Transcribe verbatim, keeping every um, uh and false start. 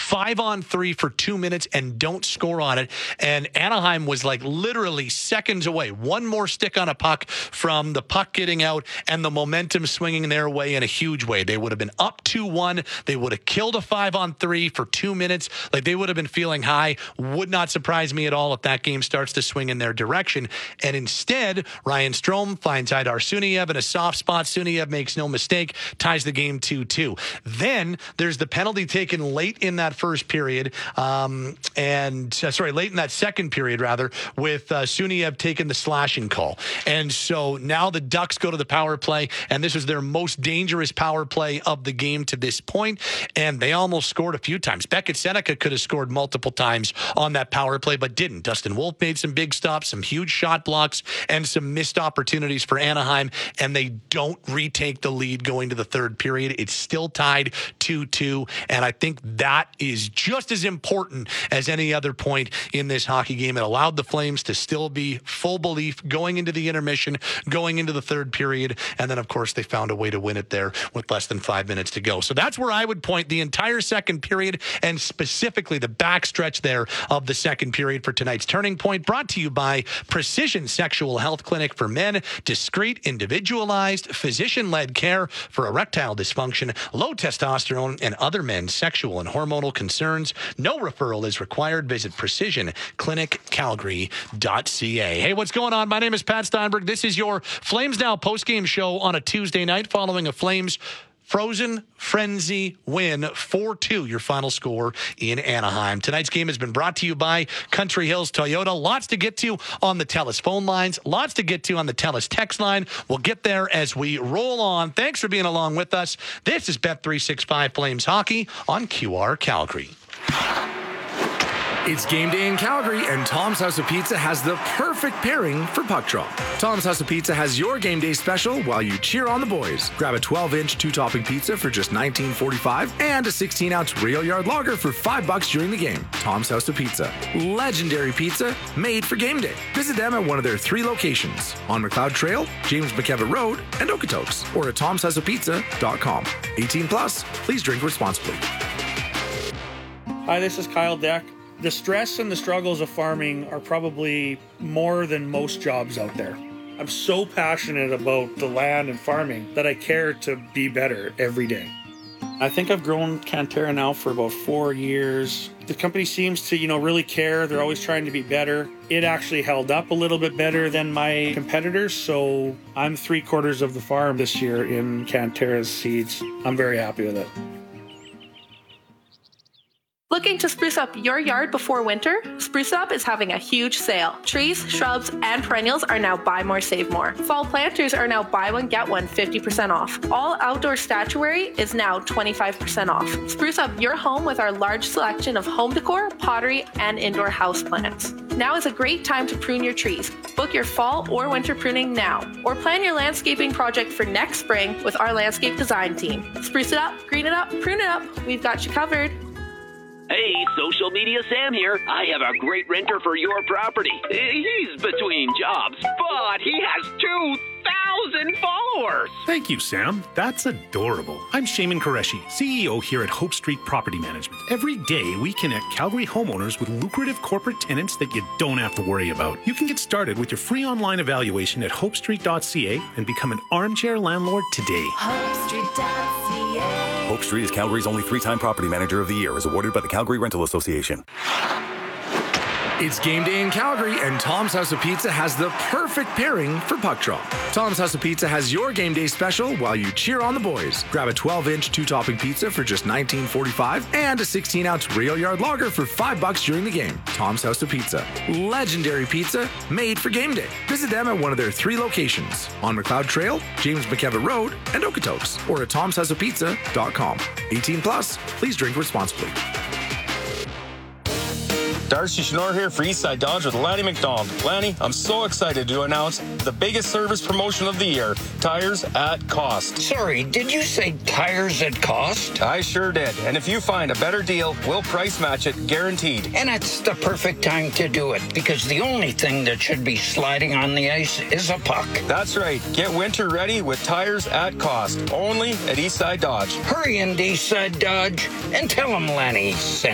five on three for two minutes and don't score on it. And Anaheim was like literally seconds away. One more stick on a puck from the puck getting out and the momentum swinging their way in a huge way. They would have been up two one. They would have killed a five on three for two minutes. Like they would have been feeling high. Would not surprise me at all if that game starts to swing in their direction. And instead, Ryan Strome finds Haidar Suniev in a soft spot. Suniev makes no mistake, ties the game two two. Then there's the penalty taken late in that first period, um, and uh, sorry, late in that second period, rather, with uh, Suniev taking the slashing call. And so now the Ducks go to the power play, and this was their most dangerous power play of the game to this point, and they almost scored a few times. Beckett Seneca could have scored multiple times on that power play, but didn't. Dustin Wolf made some big stops, some huge shot blocks, and some missed opportunities for Anaheim, and they don't retake the lead going to the third period. It's still tied two two, and I think that is just as important as any other point in this hockey game. It allowed the Flames to still be full belief going into the intermission, going into the third period, and then, of course, they found a way to win it there with less than five minutes to go. So that's where I would point the entire second period, and specifically the backstretch there of the second period for tonight's Turning Point, brought to you by Precision Sexual Health Clinic for Men. Discreet, individualized, physician-led care for erectile dysfunction, low testosterone, and other men's sexual and hormonal concerns. No referral is required. Visit precision clinic calgary dot c a. Hey, what's going on? My name is Pat Steinberg. This is your Flames Now postgame show on a Tuesday night following a Flames Frozen Frenzy win, four two, your final score in Anaheim. Tonight's game has been brought to you by Country Hills Toyota. Lots to get to on the TELUS phone lines, lots to get to on the TELUS text line. We'll get there as we roll on. Thanks for being along with us. This is Bet three sixty-five Flames Hockey on Q R Calgary. It's game day in Calgary, and Tom's House of Pizza has the perfect pairing for puck drop. Tom's House of Pizza has your game day special while you cheer on the boys. Grab a twelve-inch two-topping pizza for just nineteen forty-five and a sixteen-ounce Rail Yard Lager for five bucks during the game. Tom's House of Pizza. Legendary pizza made for game day. Visit them at one of their three locations on McLeod Trail, James McKevitt Road, and Okotoks, or at toms house of pizza dot com. eighteen plus, please drink responsibly. Hi, this is Kyle Deck. The stress and the struggles of farming are probably more than most jobs out there. I'm so passionate about the land and farming that I care to be better every day. I think I've grown Cantera now for about four years. The company seems to, you know, really care. They're always trying to be better. It actually held up a little bit better than my competitors, so I'm three quarters of the farm this year in Cantera's seeds. I'm very happy with it. Looking to spruce up your yard before winter? Spruce Up is having a huge sale. Trees, shrubs, and perennials are now buy more, save more. Fall planters are now buy one, get one fifty percent off. All outdoor statuary is now twenty-five percent off. Spruce up your home with our large selection of home decor, pottery, and indoor houseplants. Now is a great time to prune your trees. Book your fall or winter pruning now, or plan your landscaping project for next spring with our landscape design team. Spruce it up, green it up, prune it up. We've got you covered. Hey, Social Media Sam here. I have a great renter for your property. He's between jobs, but he has two thousand followers. Thank you, Sam. That's adorable. I'm Shaman Qureshi, C E O here at Hope Street Property Management. Every day, we connect Calgary homeowners with lucrative corporate tenants that you don't have to worry about. You can get started with your free online evaluation at hope street dot c a and become an armchair landlord today. hope street dot c a Hope Street is Calgary's only three-time Property Manager of the Year, as awarded by the Calgary Rental Association. It's game day in Calgary, and Tom's House of Pizza has the perfect pairing for puck drop. Tom's House of Pizza has your game day special while you cheer on the boys. Grab a twelve-inch two-topping pizza for just nineteen forty-five and a sixteen-ounce Rail Yard Lager for five bucks during the game. Tom's House of Pizza. Legendary pizza made for game day. Visit them at one of their three locations on McLeod Trail, James McKevitt Road, and Okotoks, or at toms house of pizza dot com. eighteen plus, please drink responsibly. Darcy Schnorr here for Eastside Dodge with Lanny McDonald. Lanny, I'm so excited to announce the biggest service promotion of the year, tires at cost. Sorry, did you say tires at cost? I sure did. And if you find a better deal, we'll price match it, guaranteed. And it's the perfect time to do it, because the only thing that should be sliding on the ice is a puck. That's right. Get winter ready with tires at cost, only at Eastside Dodge. Hurry in to Eastside Dodge and tell them Lanny sent